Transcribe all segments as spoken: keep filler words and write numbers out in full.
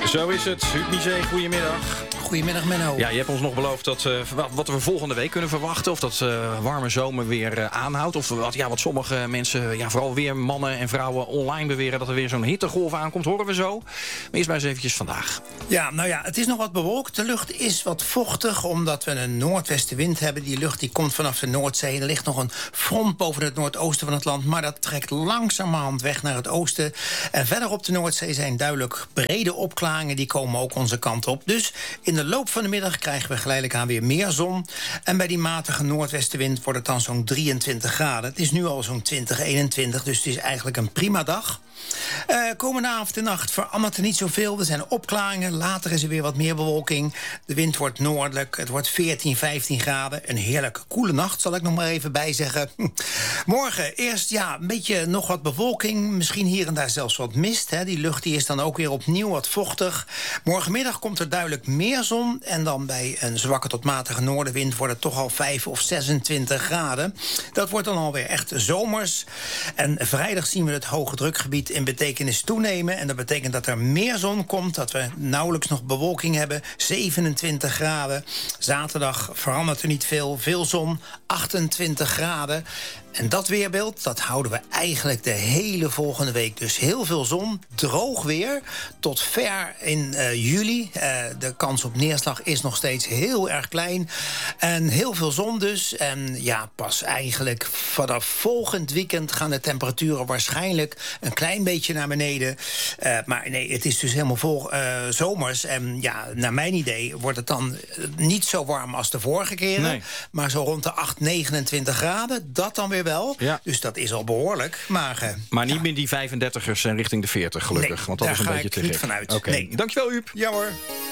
Zo is het. Huub Miezee, goedemiddag. Goedemiddag, Menno. Ja, je hebt ons nog beloofd dat, uh, wat we volgende week kunnen verwachten. Of dat uh, warme zomer weer uh, aanhoudt. Of wat, ja, wat sommige mensen, ja, vooral weer mannen en vrouwen online beweren... dat er weer zo'n hittegolf aankomt, horen we zo. Maar eerst maar eens eventjes vandaag. Ja, nou ja, het is nog wat bewolkt. De lucht is wat vochtig, omdat we een noordwestenwind hebben. Die lucht die komt vanaf de Noordzee. Er ligt nog een front boven het noordoosten van het land... maar dat trekt langzamerhand weg naar het oosten. En verder op de Noordzee zijn duidelijk brede opklaringen. Die komen ook onze kant op. Dus in de loop van de middag krijgen we geleidelijk aan weer meer zon. En bij die matige noordwestenwind wordt het dan zo'n drieëntwintig graden. Het is nu al zo'n twintig, eenentwintig, dus het is eigenlijk een prima dag. Uh, komende avond en nacht verandert er niet zoveel. Er zijn opklaringen, later is er weer wat meer bewolking. De wind wordt noordelijk, het wordt veertien, vijftien graden. Een heerlijke koele nacht, zal ik nog maar even bijzeggen. Morgen eerst ja, een beetje nog wat bewolking. Misschien hier en daar zelfs wat mist. Hè. Die lucht die is dan ook weer opnieuw wat vochtig. Morgenmiddag komt er duidelijk meer zon. En dan bij een zwakke tot matige noordenwind wordt het toch al vijf of zesentwintig graden. Dat wordt dan alweer echt zomers. En vrijdag zien we het hoge drukgebied in betekenis toenemen. En dat betekent dat er meer zon komt, dat we nauwelijks nog bewolking hebben. zevenentwintig graden. Zaterdag verandert er niet veel. Veel zon, achtentwintig graden. En dat weerbeeld, dat houden we eigenlijk de hele volgende week. Dus heel veel zon, droog weer, tot ver in uh, juli. Uh, de kans op neerslag is nog steeds heel erg klein. En heel veel zon dus. En ja, pas eigenlijk vanaf volgend weekend gaan de temperaturen waarschijnlijk een klein beetje naar beneden. Uh, maar nee, het is dus helemaal vol uh, zomers. En ja, naar mijn idee wordt het dan niet zo warm als de vorige keren. Nee. Maar zo rond de acht, negenentwintig graden, dat dan weer wel. Ja. Dus dat is al behoorlijk. Maar, uh, maar niet ja. meer die vijfendertigers en richting de veertig, gelukkig. Nee, want dat is een beetje te niet vanuit. Okay. Nee. Dankjewel, Huub. Ja hoor.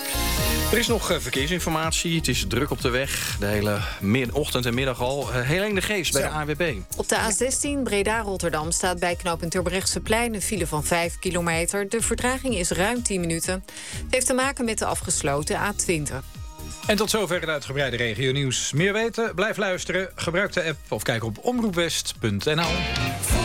Er is nog uh, verkeersinformatie. Het is druk op de weg. De hele ochtend en middag al. Uh, Helene de Geest bij Zo. de A N W B. Op de A zestien Breda-Rotterdam staat bij knooppunt Terbrechtseplein een file van vijf kilometer. De vertraging is ruim tien minuten. Het heeft te maken met de afgesloten A twintig. En tot zover het uitgebreide regionieuws. Meer weten? Blijf luisteren. Gebruik de app of kijk op omroepwest punt n l.